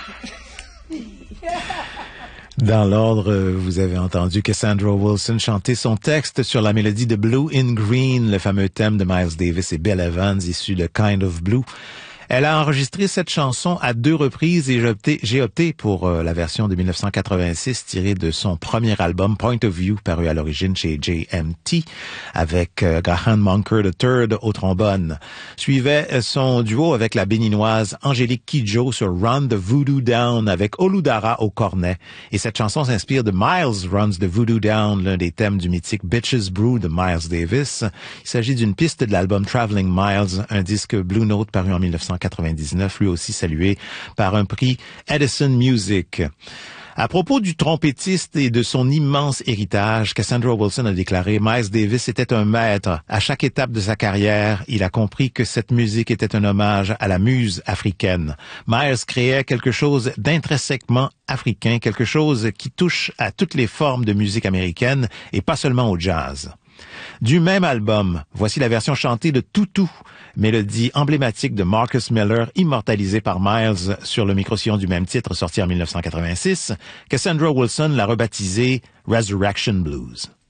Dans l'ordre, vous avez entendu Cassandra Wilson chanter son texte sur la mélodie de Blue in Green, le fameux thème de Miles Davis et Bill Evans, issu de Kind of Blue. Elle a enregistré cette chanson à 2 reprises et j'ai opté pour la version de 1986 tirée de son premier album Point of View, paru à l'origine chez JMT, avec Graham Monker III au trombone. Suivait son duo avec la béninoise Angélique Kidjo sur Run the Voodoo Down avec Oludara au cornet. Et cette chanson s'inspire de Miles Runs the Voodoo Down, l'un des thèmes du mythique Bitches Brew de Miles Davis. Il s'agit d'une piste de l'album Traveling Miles, un disque Blue Note paru en 1999, lui aussi salué par un prix Edison Music. À propos du trompettiste et de son immense héritage, Cassandra Wilson a déclaré « Miles Davis était un maître. À chaque étape de sa carrière, il a compris que cette musique était un hommage à la muse africaine. Miles créait quelque chose d'intrinsèquement africain, quelque chose qui touche à toutes les formes de musique américaine et pas seulement au jazz. » Du même album, voici la version chantée de Toutou, mélodie emblématique de Marcus Miller, immortalisée par Miles sur le micro-sillon du même titre sorti en 1986. Cassandra Wilson l'a rebaptisé Resurrection Blues.